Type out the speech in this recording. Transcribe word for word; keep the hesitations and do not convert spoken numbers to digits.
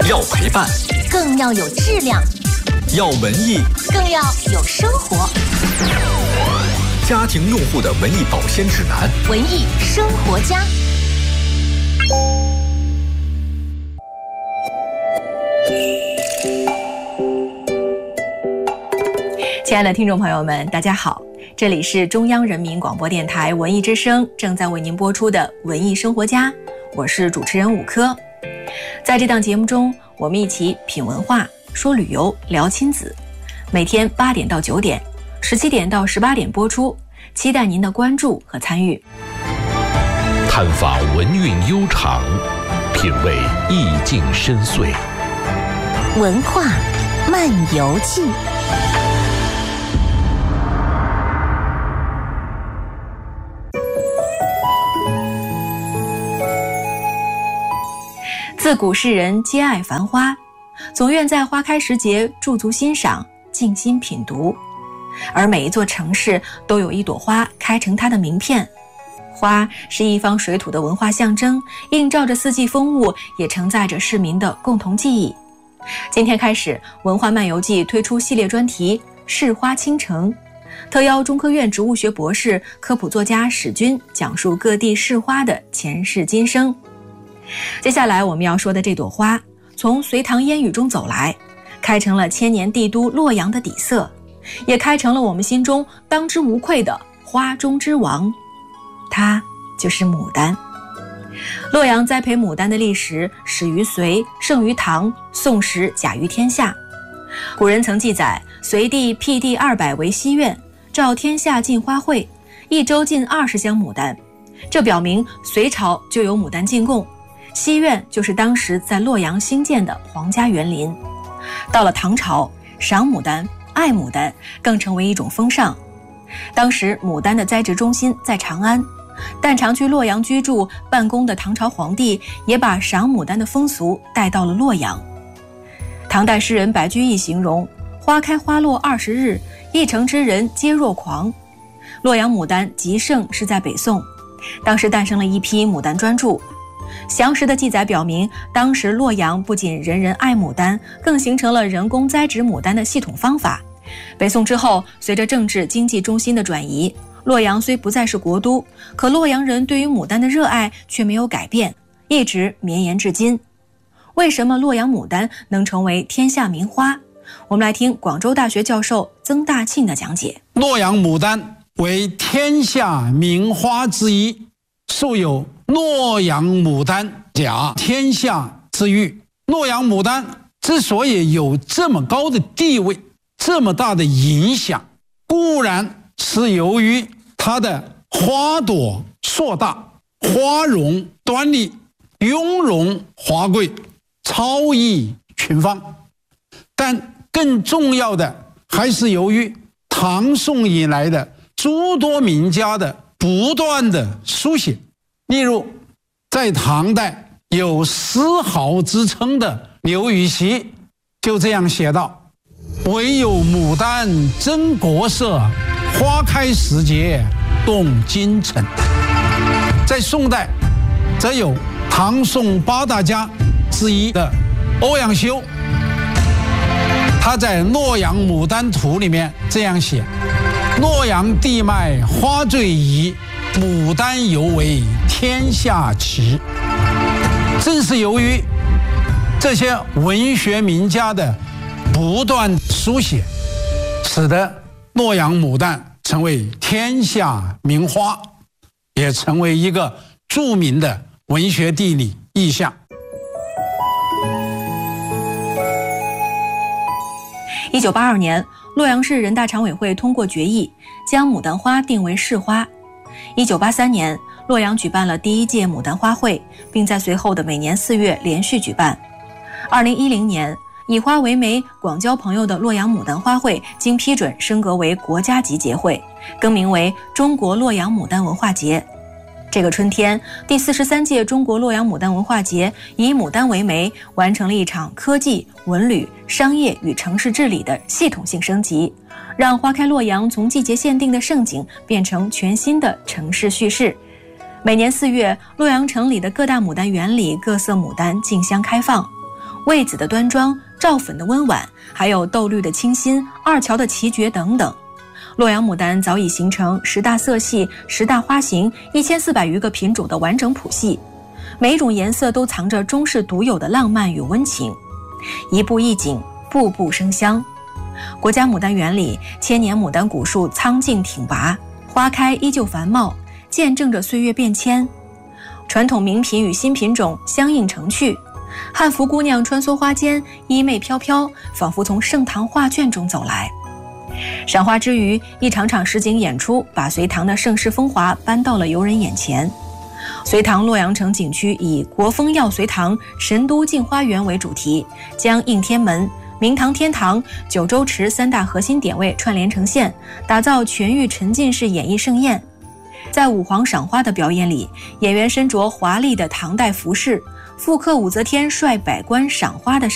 要陪伴， 更要有质量； 要文艺， 更要有生活。 家庭用户的文艺保鲜指南， 文艺生活家。 亲爱的听众朋友们，大家好，这里是中央人民广播电台文艺之声正在为您播出的文艺生活家，我是主持人武科。在这档节目中，我们一起品文化，说旅游，聊亲子。每天八点到九点，十七点到十八点播出，期待您的关注和参与。 探访文韵悠长，品味意境深邃。 文化漫游记。 自古世人皆爱繁花，总愿在花开时节驻足欣赏，静心品读。而每一座城市都有一朵花开成它的名片，花是一方水土的文化象征，映照着四季风物，也承载着市民的共同记忆。今天开始，文化漫游记推出系列专题市花倾城，特邀中科院植物学博士、科普作家史军讲述各地市花的前世今生。接下来我们要说的这朵花，从隋唐烟雨中走来，开成了千年帝都洛阳的底色，也开成了我们心中当之无愧的花中之王，它就是牡丹。洛阳栽培牡丹的历史始于隋，盛于唐，宋时甲于天下。古人曾记载，隋帝辟地二百为西苑，召天下进花会，一周进二十箱牡丹，这表明隋朝就有牡丹进贡。西苑就是当时在洛阳兴建的皇家园林。到了唐朝，赏牡丹、爱牡丹更成为一种风尚。当时牡丹的栽植中心在长安，但常去洛阳居住办公的唐朝皇帝也把赏牡丹的风俗带到了洛阳。唐代诗人白居易形容，花开花落二十日，一城之人皆若狂。洛阳牡丹极盛是在北宋，当时诞生了一批牡丹专著。详实的记载表明，当时洛阳不仅人人爱牡丹，更形成了人工栽植牡丹的系统方法。北宋之后，随着政治经济中心的转移，洛阳虽不再是国都，可洛阳人对于牡丹的热爱却没有改变，一直绵延至今。为什么洛阳牡丹能成为天下名花？我们来听广州大学教授曾大庆的讲解。 洛阳牡丹为天下名花之一，素有洛阳牡丹甲天下之誉。洛阳牡丹之所以有这么高的地位，这么大的影响，固然是由于它的花朵硕大，花容端丽，雍容华贵，超逸群芳，但更重要的还是由于唐宋以来的诸多名家的不断的书写。例如在唐代有诗豪之称的刘禹锡就这样写道：唯有牡丹真国色，花开时节动京城。在宋代则有唐宋八大家之一的欧阳修，他在《洛阳牡丹图》里面这样写：洛阳地脉花最宜，牡丹尤为天下奇。正是由于这些文学名家的不断书写，使得洛阳牡丹成为天下名花，也成为一个著名的文学地理意象。 一九八二年，洛阳市人大常委会通过决议，将牡丹花定为市花。一九八三年，洛阳举办了第一届牡丹花会，并在随后的每年四月连续举办。二零一零年，以花为媒、广交朋友的洛阳牡丹花卉经批准升格为国家级节会，更名为中国洛阳牡丹文化节。这个春天，第四十三届中国洛阳牡丹文化节以牡丹为媒，完成了一场科技、文旅、商业与城市治理的系统性升级，让花开洛阳从季节限定的盛景变成全新的城市叙事。每年四月，洛阳城里的各大牡丹园里各色牡丹竞相开放， 魏子的端庄，赵粉的温婉，还有窦绿的清新，二乔的奇绝等等。洛阳牡丹早已形成十大色系、十大花型、一千四百余个品种的完整谱系，每一种颜色都藏着中式独有的浪漫与温情，一步一景，步步生香。国家牡丹园里，千年牡丹古树苍劲挺拔，花开依旧繁茂，见证着岁月变迁。传统名品与新品种相映成趣，汉服姑娘穿梭花间，衣袂飘飘，仿佛从盛唐画卷中走来。赏花之余，一场场实景演出把隋唐的盛世风华搬到了游人眼前。隋唐洛阳城景区以国风耀隋唐、神都镜花园为主题，将应天门、明堂天堂、九州池三大核心点位串联成线，打造全域沉浸式演艺盛宴。在武皇赏花的表演里，演员身着华丽的唐代服饰，复刻武则天率百官赏花的